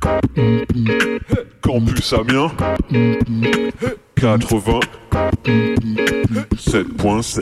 Campus Amiens 87.7.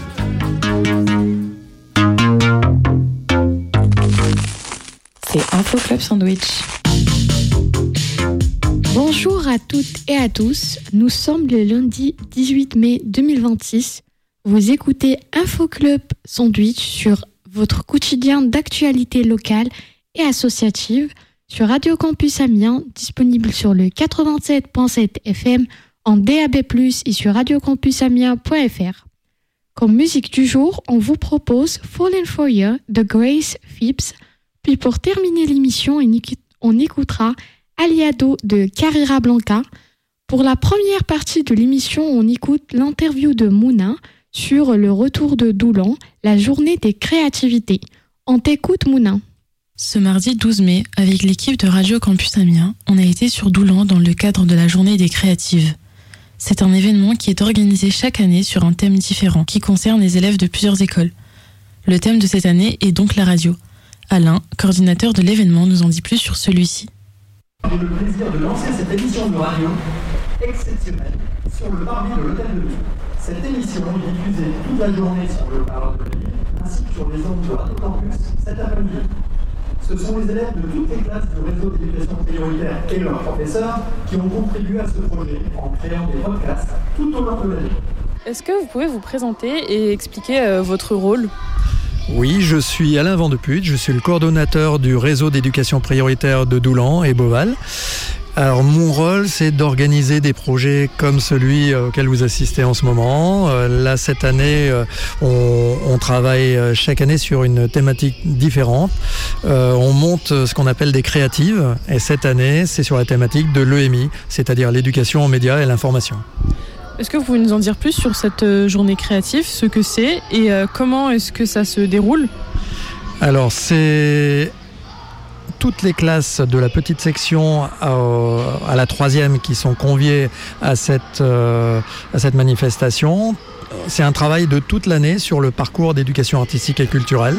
C'est Info Club Sandwich. Bonjour à toutes et à tous, nous sommes le lundi 18 mai 2026. Vous écoutez Info Club Sandwich sur votre quotidien d'actualité locale et associative sur Radio Campus Amiens, disponible sur le 87.7 FM en DAB+, et sur radiocampusamiens.fr. Comme musique du jour, on vous propose Falling for You de Grace Phipps. Puis pour terminer l'émission, on écoutera Aliado de Carrera Blanca. Pour la première partie de l'émission, on écoute l'interview de Mouna sur le retour de Doulan, la journée des créativités. On t'écoute, Mouna. Ce mardi 12 mai, avec l'équipe de Radio Campus Amiens, on a été sur Doulan dans le cadre de la journée des créatives. C'est un événement qui est organisé chaque année sur un thème différent qui concerne les élèves de plusieurs écoles. Le thème de cette année est donc la radio. Alain, coordinateur de l'événement, nous en dit plus sur celui-ci. J'ai le plaisir de lancer cette émission de radio exceptionnelle sur le parvis de l'Hôtel de Ville. Cette émission est diffusée toute la journée sur le parvis de Ville ainsi que sur les ondes de Radio Campus cet après-midi. Ce sont les élèves de toutes les classes du réseau d'éducation prioritaire et leurs professeurs qui ont contribué à ce projet en créant des podcasts tout au long de l'année. Est-ce que vous pouvez vous présenter et expliquer votre rôle ? Oui, je suis Alain Vandeput, je suis le coordonnateur du réseau d'éducation prioritaire de Doulan et Beauval. Alors mon rôle, c'est d'organiser des projets comme celui auquel vous assistez en ce moment. Là, cette année, on travaille chaque année sur une thématique différente. On monte ce qu'on appelle des créatives. Et cette année, c'est sur la thématique de l'EMI, c'est-à-dire l'éducation aux médias et l'information. Est-ce que vous pouvez nous en dire plus sur cette journée créative, ce que c'est et comment est-ce que ça se déroule ? Alors, c'est toutes les classes de la petite section à la 3e qui sont conviées à cette manifestation. C'est un travail de toute l'année sur le parcours d'éducation artistique et culturelle.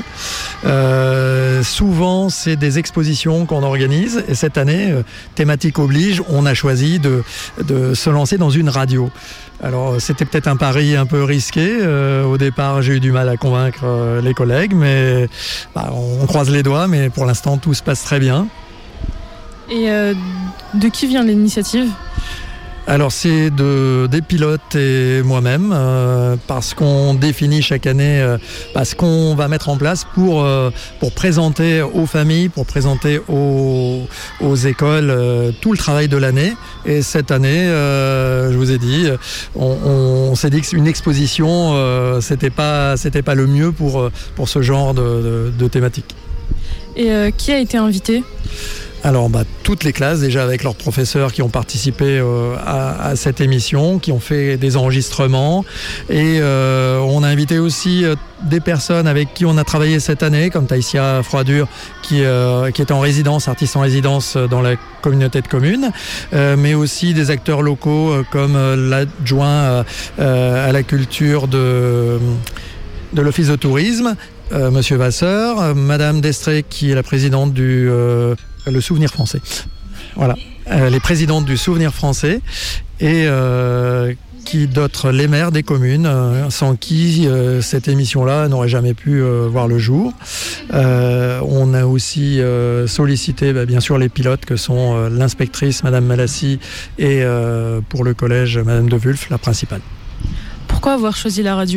Souvent, c'est des expositions qu'on organise. Et cette année, thématique oblige, on a choisi de se lancer dans une radio. Alors, c'était peut-être un pari un peu risqué. Au départ, j'ai eu du mal à convaincre les collègues, mais on croise les doigts. Mais pour l'instant, tout se passe très bien. Et de qui vient l'initiative ? Alors c'est des pilotes et moi-même parce qu'on définit chaque année ce qu'on va mettre en place pour présenter aux familles, pour présenter aux écoles tout le travail de l'année. Et cette année, je vous ai dit, on s'est dit qu'une exposition c'était pas le mieux pour ce genre de thématique. Et qui a été invité ? Alors toutes les classes déjà avec leurs professeurs qui ont participé à cette émission, qui ont fait des enregistrements et on a invité aussi des personnes avec qui on a travaillé cette année comme Taïsia Froidure qui est en résidence, artiste en résidence dans la communauté de communes, mais aussi des acteurs locaux comme l'adjoint à la culture de l'Office de tourisme, Monsieur Vasseur, Madame Destré qui est la présidente du le Souvenir français. Voilà. Les présidentes du Souvenir français et qui d'autres les maires des communes sans qui cette émission-là n'aurait jamais pu voir le jour. On a aussi sollicité bien sûr les pilotes que sont l'inspectrice Madame Malassi et pour le collège Madame de Wulf, la principale. Pourquoi avoir choisi la radio ?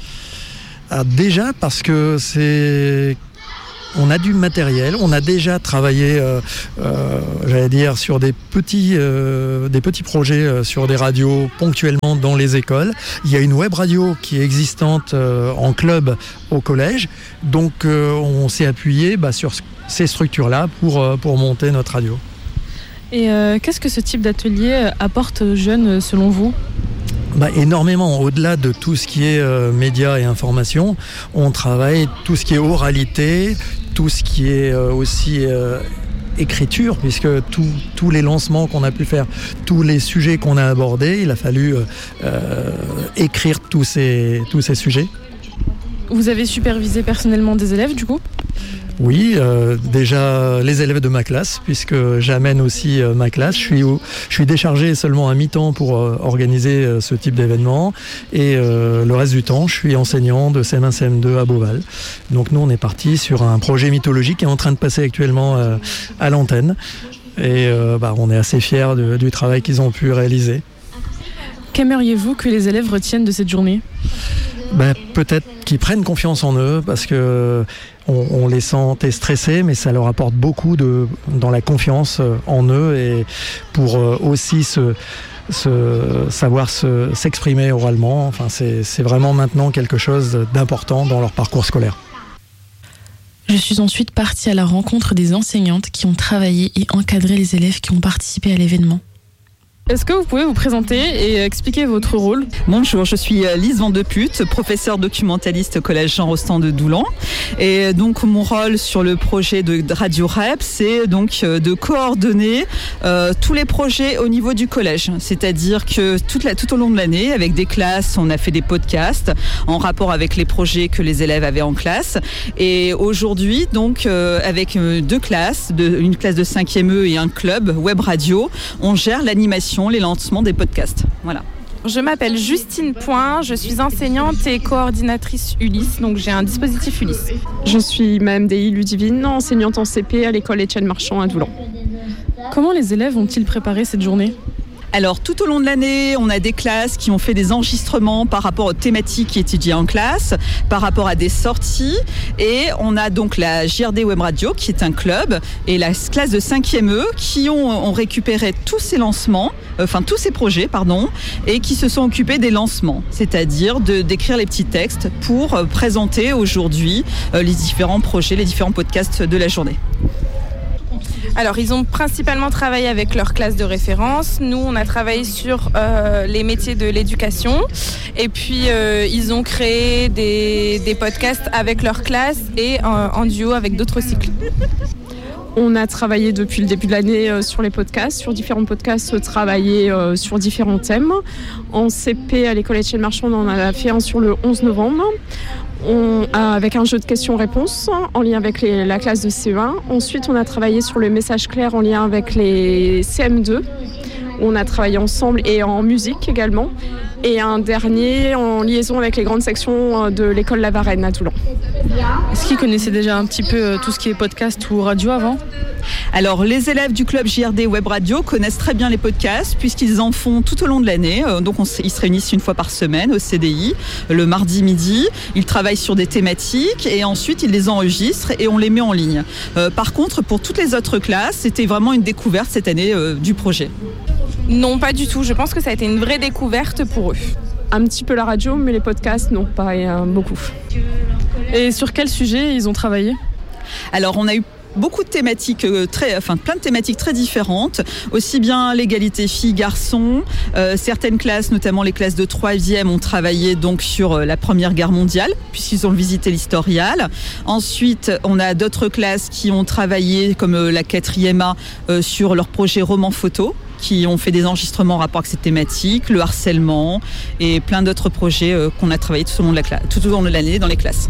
Déjà parce que on a du matériel, on a déjà travaillé, sur des petits projets sur des radios ponctuellement dans les écoles. Il y a une web radio qui est existante en club au collège, donc on s'est appuyé sur ces structures-là pour monter notre radio. Et qu'est-ce que ce type d'atelier apporte aux jeunes selon vous ? Énormément. Au-delà de tout ce qui est médias et information, on travaille tout ce qui est oralité, tout ce qui est aussi écriture, puisque tous les lancements qu'on a pu faire, tous les sujets qu'on a abordés, il a fallu écrire tous ces sujets. Vous avez supervisé personnellement des élèves du coup ? Oui, déjà les élèves de ma classe, puisque j'amène aussi ma classe. Je suis déchargé seulement à mi-temps pour organiser ce type d'événement. Et le reste du temps, je suis enseignant de CM1, CM2 à Beauval. Donc nous, on est parti sur un projet mythologique qui est en train de passer actuellement à l'antenne. Et on est assez fiers du travail qu'ils ont pu réaliser. Qu'aimeriez-vous que les élèves retiennent de cette journée ? Peut-être qu'ils prennent confiance en eux, parce que on les sentait stressés, mais ça leur apporte beaucoup dans la confiance en eux, et pour aussi savoir s'exprimer oralement. Enfin, c'est vraiment maintenant quelque chose d'important dans leur parcours scolaire. Je suis ensuite partie à la rencontre des enseignantes qui ont travaillé et encadré les élèves qui ont participé à l'événement. Est-ce que vous pouvez vous présenter et expliquer votre rôle ? Bonjour, je suis Lise Vandeput, professeure documentaliste au collège Jean Rostand de Doulan. Et donc mon rôle sur le projet de Radio REP, c'est donc de coordonner tous les projets au niveau du collège. C'est-à-dire que tout au long de l'année, avec des classes, on a fait des podcasts en rapport avec les projets que les élèves avaient en classe. Et aujourd'hui, donc avec deux classes, une classe de 5e E et un club web radio, on gère l'animation, les lancements des podcasts. Voilà. Je m'appelle Justine Point, je suis enseignante et coordinatrice Ulysse, donc j'ai un dispositif Ulysse. Je suis Mme Dei Ludivine, enseignante en CP à l'école Étienne Marchand à Doulan. Comment les élèves ont-ils préparé cette journée ? Alors, tout au long de l'année, on a des classes qui ont fait des enregistrements par rapport aux thématiques étudiées en classe, par rapport à des sorties. Et on a donc la JRD Web Radio, qui est un club, et la classe de 5e E, qui ont récupéré tous ces projets, et qui se sont occupés des lancements. C'est-à-dire d'écrire les petits textes pour présenter aujourd'hui les différents projets, les différents podcasts de la journée. Alors, ils ont principalement travaillé avec leur classe de référence. Nous, on a travaillé sur les métiers de l'éducation. Et puis, ils ont créé des podcasts avec leur classe et en duo avec d'autres cycles. On a travaillé depuis le début de l'année sur les podcasts, sur différents podcasts travaillés sur différents thèmes. En CP, à l'école Étienne Marchand, on en a fait un sur le 11 novembre. Avec un jeu de questions-réponses en lien avec la classe de CE1. Ensuite, on a travaillé sur le message clair en lien avec les CM2. On a travaillé ensemble et en musique également. Et un dernier en liaison avec les grandes sections de l'école La Varenne à Toulon. Est-ce qu'ils connaissaient déjà un petit peu tout ce qui est podcast ou radio avant ? Alors, les élèves du club JRD Web Radio connaissent très bien les podcasts puisqu'ils en font tout au long de l'année. Donc, ils se réunissent une fois par semaine au CDI, le mardi midi. Ils travaillent sur des thématiques et ensuite, ils les enregistrent et on les met en ligne. Par contre, pour toutes les autres classes, c'était vraiment une découverte cette année du projet. Non, pas du tout. Je pense que ça a été une vraie découverte pour eux. Un petit peu la radio, mais les podcasts, non, pas beaucoup. Et sur quel sujet ils ont travaillé ? Alors, on a eu beaucoup de thématiques, plein de thématiques très différentes, aussi bien l'égalité filles-garçons. Certaines classes, notamment les classes de 3e, ont travaillé donc sur la Première Guerre mondiale, puisqu'ils ont visité l'historial. Ensuite, on a d'autres classes qui ont travaillé, comme la 4e A, sur leur projet roman photo, qui ont fait des enregistrements en rapport avec cette thématique, le harcèlement et plein d'autres projets qu'on a travaillé tout au long de l'année dans les classes.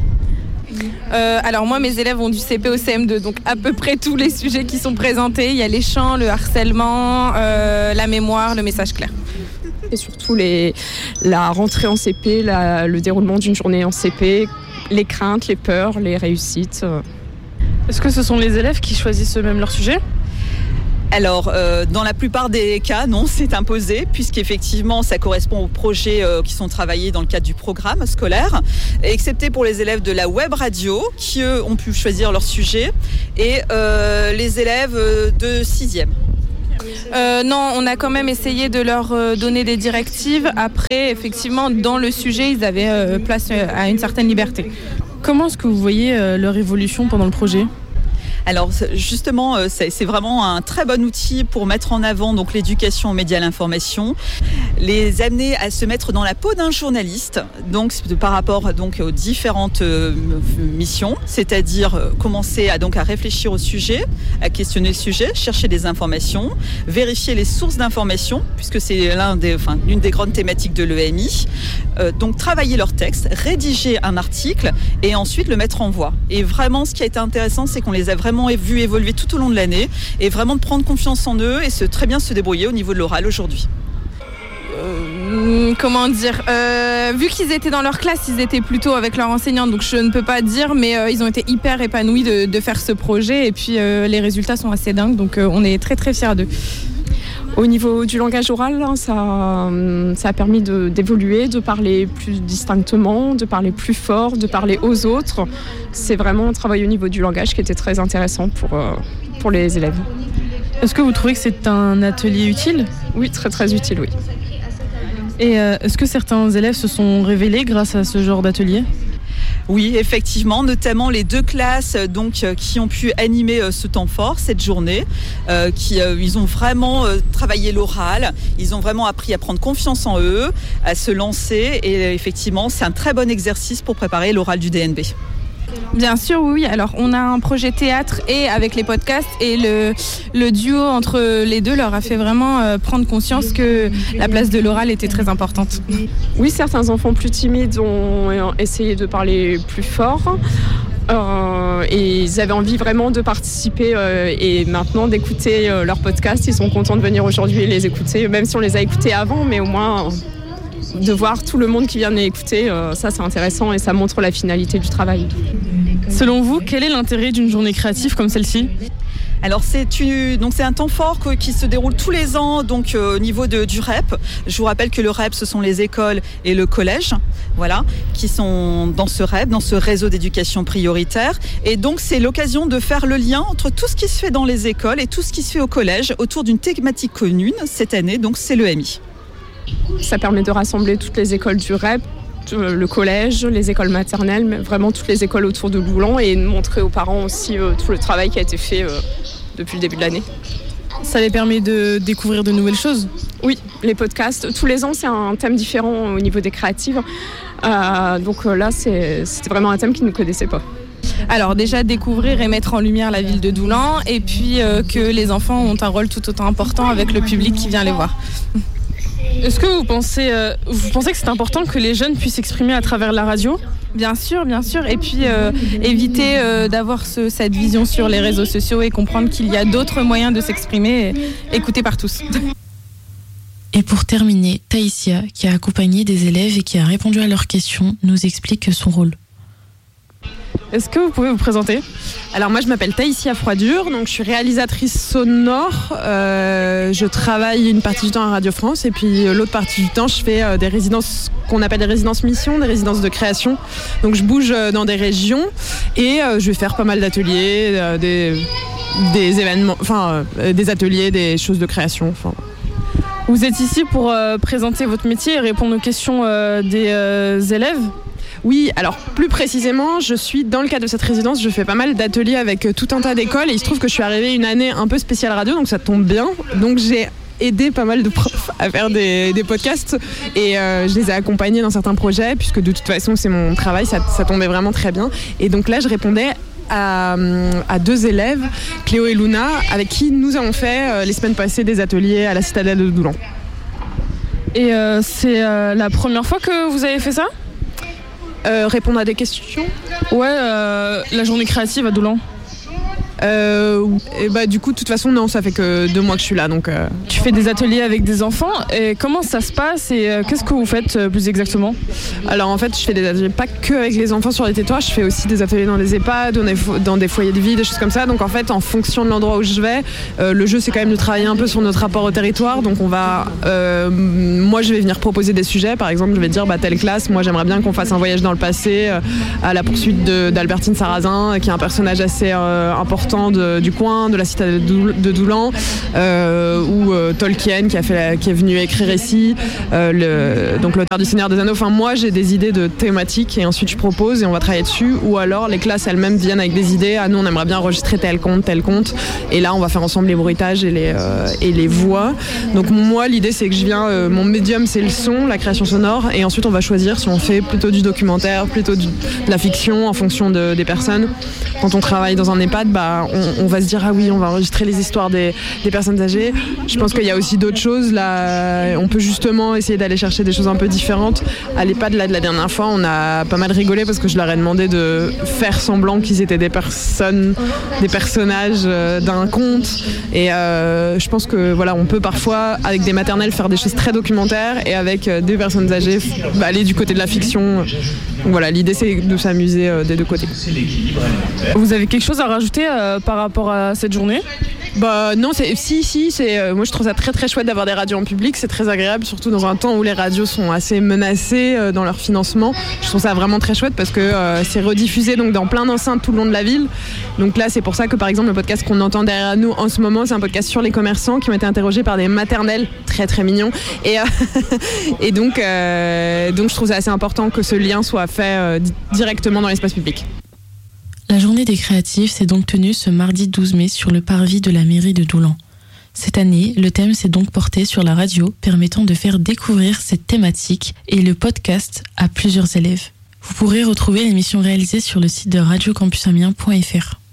Alors moi, mes élèves ont du CP au CM2, donc à peu près tous les sujets qui sont présentés. Il y a les chants, le harcèlement, la mémoire, le message clair. Et surtout la rentrée en CP, le déroulement d'une journée en CP, les craintes, les peurs, les réussites. Est-ce que ce sont les élèves qui choisissent eux-mêmes leur sujet ? Alors, dans la plupart des cas, non, c'est imposé, puisqu'effectivement, ça correspond aux projets qui sont travaillés dans le cadre du programme scolaire, excepté pour les élèves de la web radio, qui, eux, ont pu choisir leur sujet, et les élèves de 6e. Non, on a quand même essayé de leur donner des directives. Après, effectivement, dans le sujet, ils avaient place à une certaine liberté. Comment est-ce que vous voyez leur évolution pendant le projet ? Alors justement, c'est vraiment un très bon outil pour mettre en avant donc l'éducation aux médias à l'information, les amener à se mettre dans la peau d'un journaliste, donc par rapport donc aux différentes missions, c'est-à-dire commencer à réfléchir au sujet, à questionner le sujet, chercher des informations, vérifier les sources d'informations, puisque c'est l'une des grandes thématiques de l'EMI. Donc travailler leur texte, rédiger un article et ensuite le mettre en voix. Et vraiment, ce qui a été intéressant, c'est qu'on les a vraiment vus évoluer tout au long de l'année et vraiment de prendre confiance en eux et très bien se débrouiller au niveau de l'oral aujourd'hui. Comment dire, vu qu'ils étaient dans leur classe, ils étaient plutôt avec leur enseignante, donc je ne peux pas dire, mais ils ont été hyper épanouis de faire ce projet et puis les résultats sont assez dingues, donc on est très très fiers d'eux. Au niveau du langage oral, ça a permis d'évoluer, de parler plus distinctement, de parler plus fort, de parler aux autres. C'est vraiment un travail au niveau du langage qui était très intéressant pour les élèves. Est-ce que vous trouvez que c'est un atelier utile ? Oui, très très utile, oui. Et est-ce que certains élèves se sont révélés grâce à ce genre d'atelier ? Oui, effectivement, notamment les 2 classes qui ont pu animer ce temps fort, cette journée, ils ont vraiment travaillé l'oral, ils ont vraiment appris à prendre confiance en eux, à se lancer et effectivement, c'est un très bon exercice pour préparer l'oral du DNB. Bien sûr, oui. Alors, on a un projet théâtre et avec les podcasts et le duo entre les deux leur a fait vraiment prendre conscience que la place de l'oral était très importante. Oui, certains enfants plus timides ont essayé de parler plus fort. Et ils avaient envie vraiment de participer et maintenant d'écouter leurs podcasts. Ils sont contents de venir aujourd'hui et les écouter, même si on les a écoutés avant, mais au moins de voir tout le monde qui vient les écouter, ça c'est intéressant et ça montre la finalité du travail. Selon vous, quel est l'intérêt d'une journée créative comme celle-ci ? Alors c'est un temps fort qui se déroule tous les ans au niveau du REP. Je vous rappelle que le REP, ce sont les écoles et le collège, qui sont dans ce REP, dans ce réseau d'éducation prioritaire. Et donc c'est l'occasion de faire le lien entre tout ce qui se fait dans les écoles et tout ce qui se fait au collège autour d'une thématique commune. Cette année, donc c'est l'EMI. Ça permet de rassembler toutes les écoles du REP, le collège, les écoles maternelles, mais vraiment toutes les écoles autour de Loulan et de montrer aux parents aussi tout le travail qui a été fait depuis le début de l'année. Ça les permet de découvrir de nouvelles choses ? Oui, les podcasts. Tous les ans, c'est un thème différent au niveau des créatives. Donc là, c'était vraiment un thème qu'ils ne connaissaient pas. Alors déjà découvrir et mettre en lumière la ville de Doulan et puis que les enfants ont un rôle tout autant important avec le public qui vient les voir. Est-ce que vous pensez que c'est important que les jeunes puissent s'exprimer à travers la radio ? Bien sûr. Et puis éviter d'avoir cette vision sur les réseaux sociaux et comprendre qu'il y a d'autres moyens de s'exprimer, écoutés par tous. Et pour terminer, Taïsia, qui a accompagné des élèves et qui a répondu à leurs questions, nous explique son rôle. Est-ce que vous pouvez vous présenter ? Alors moi je m'appelle Taïsia Froidure, donc je suis réalisatrice sonore. Je travaille une partie du temps à Radio France et puis l'autre partie du temps je fais des résidences qu'on appelle des résidences mission, des résidences de création. Donc je bouge dans des régions et je vais faire pas mal d'ateliers, des événements, des ateliers, des choses de création. Vous êtes ici pour présenter votre métier et répondre aux questions des élèves ? Oui, alors plus précisément, je suis dans le cadre de cette résidence, je fais pas mal d'ateliers avec tout un tas d'écoles et il se trouve que je suis arrivée une année un peu spéciale radio, donc ça tombe bien. Donc j'ai aidé pas mal de profs à faire des podcasts et je les ai accompagnés dans certains projets puisque de toute façon c'est mon travail, ça tombait vraiment très bien. Et donc là je répondais à 2 élèves, Cléo et Luna, avec qui nous avons fait les semaines passées des ateliers à la citadelle de Doulan. Et c'est la première fois que vous avez fait ça ? Répondre à des questions ? Ouais, la journée créative à Doulan. Et bah du coup de toute façon non, ça fait que 2 mois que je suis là donc. Tu fais des ateliers avec des enfants et comment ça se passe et qu'est-ce que vous faites plus exactement ? Alors en fait je fais des ateliers pas que avec les enfants sur les territoires, je fais aussi des ateliers dans des EHPAD, dans des foyers de vie, des choses comme ça. Donc en fait en fonction de l'endroit où je vais, le jeu c'est quand même de travailler un peu sur notre rapport au territoire. Donc on va, moi je vais venir proposer des sujets. Par exemple je vais dire telle classe, moi j'aimerais bien qu'on fasse un voyage dans le passé à la poursuite d'Albertine Sarrazin qui est un personnage assez important importants du coin, de la citadelle de Doulan, ou Tolkien qui est venu écrire ici, donc l'auteur du Seigneur des Anneaux. Enfin, moi j'ai des idées de thématiques et ensuite je propose et on va travailler dessus, ou alors les classes elles-mêmes viennent avec des idées. Nous on aimerait bien enregistrer tel conte, et là on va faire ensemble les bruitages et les voix. Donc moi l'idée c'est que je viens, mon médium c'est le son, la création sonore, et ensuite on va choisir si on fait plutôt du documentaire, plutôt de la fiction en fonction des personnes. Quand on travaille dans un EHPAD, on va se dire ah oui, on va enregistrer les histoires des personnes âgées. Je pense qu'il y a aussi d'autres choses là, on peut justement essayer d'aller chercher des choses un peu différentes. À l'EHPAD là de la dernière fois, on a pas mal rigolé parce que je leur ai demandé de faire semblant qu'ils étaient des personnages d'un conte, et je pense que voilà, on peut parfois avec des maternelles faire des choses très documentaires, et avec des personnes âgées aller du côté de la fiction. Donc voilà, l'idée c'est de s'amuser des deux côtés. Vous avez quelque chose à rajouter par rapport à cette journée ? Non, moi je trouve ça très très chouette d'avoir des radios en public, c'est très agréable, surtout dans un temps où les radios sont assez menacées dans leur financement. Je trouve ça vraiment très chouette parce que c'est rediffusé donc dans plein d'enceintes tout le long de la ville. Donc là c'est pour ça que par exemple le podcast qu'on entend derrière nous en ce moment, c'est un podcast sur les commerçants qui ont été interrogés par des maternelles, très très mignons, et donc je trouve ça assez important que ce lien soit fait directement dans l'espace public. La journée des créatifs s'est donc tenue ce mardi 12 mai sur le parvis de la mairie de Doulan. Cette année, le thème s'est donc porté sur la radio, permettant de faire découvrir cette thématique et le podcast à plusieurs élèves. Vous pourrez retrouver l'émission réalisée sur le site de radiocampusamiens.fr.